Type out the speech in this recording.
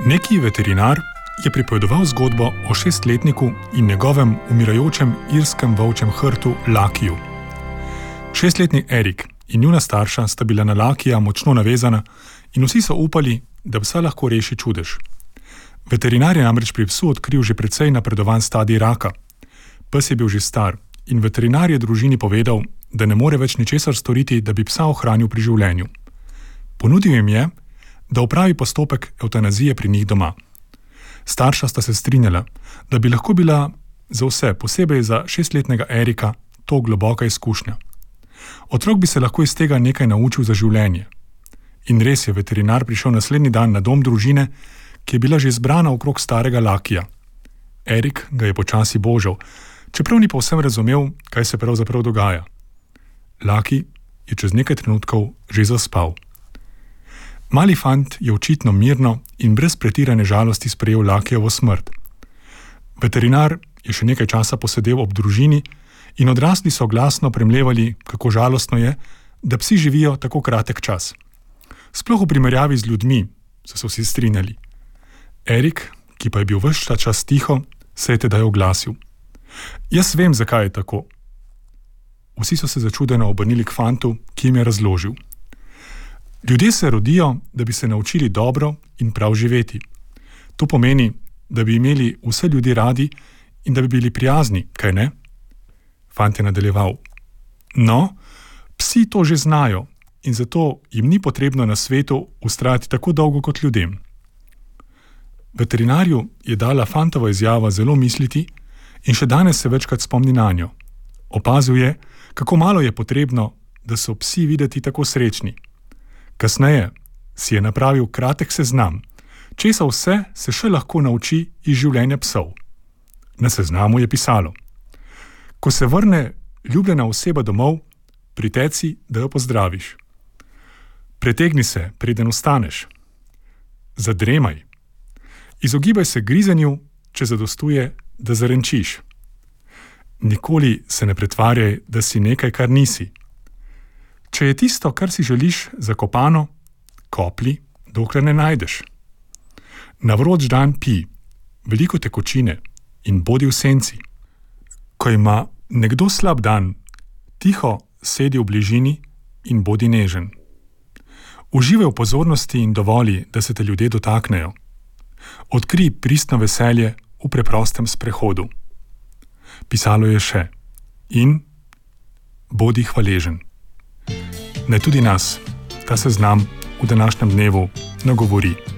Neki veterinar je pripovedoval zgodbo o 6-letniku in njegovem umirajočem irskem volčjem hrtu Lakiju. 6-letni Erik in njuna starša sta bila na Lakija močno navezana in vsi so upali, da psa lahko reši čudež. Veterinar je namreč pri psu odkril že precej napredovan stadij raka. Pes je bil že star in veterinar je družini povedal, da ne more več ničesar storiti, da bi psa ohranil pri življenju. Ponudil jim je, da opravi postopek evtanazije pri njih doma. Starša sta se strinjala, da bi lahko bila za vse, posebej za 6-letnega Erika, to globoka izkušnja. Otrok bi se lahko iz tega nekaj naučil za življenje. In res je veterinar prišel naslednji dan na dom družine, ki je bila že zbrana okrog starega Lakija. Erik ga je počasi božal, čeprav ni povsem razumel, kaj se pravzaprav dogaja. Laki je čez nekaj trenutkov že zaspal. Mali fant je očitno mirno in brez pretirane žalosti sprejel Lakijevo smrt. Veterinar je še nekaj časa posedel ob družini in odrasli so glasno premlevali, kako žalostno je, da psi živijo tako kratek čas. Sploh v primerjavi z ljudmi, so se vsi strinjali. Erik, ki pa je bil ves ta čas tiho, se je tedaj oglasil. Jaz vem, zakaj je tako. Vsi so se začudeno obrnili k fantu, ki jim je razložil. Ljudje se rodijo, da bi se naučili dobro in prav živeti. To pomeni, da bi imeli vse ljudi radi in da bi bili prijazni, kaj ne? Fant je nadaljeval. No, psi to že znajo in zato jim ni potrebno na svetu vztrajati tako dolgo kot ljudem. Veterinarju je dala fantova izjava zelo misliti in še danes se večkrat spomni nanjo. Opazil je, kako malo je potrebno, da so psi videti tako srečni. Kasneje si je napravil kratek seznam, česa vse se še lahko nauči iz življenja psov. Na seznamu je pisalo: ko se vrne ljubljena oseba domov, priteci, da jo pozdraviš. Pretegni se, preden vstaneš. Zadremaj. Izogibaj se grizenju, če zadostuje, da zarenčiš. Nikoli se ne pretvarjaj, da si nekaj, kar nisi. Če je tisto, kar si želiš, zakopano, kopli, dokler ne najdeš. Na vroč dan pij, veliko tekočine in bodi v senci. Ko ima nekdo slab dan, tiho sedi v bližini in bodi nežen. Uživaj v pozornosti in dovoli, da se te ljudje dotaknejo. Odkrij pristno veselje v preprostem sprehodu. Pisalo je še: in bodi hvaležen. Naj tudi nas ta seznam v današnjem dnevu nagovori.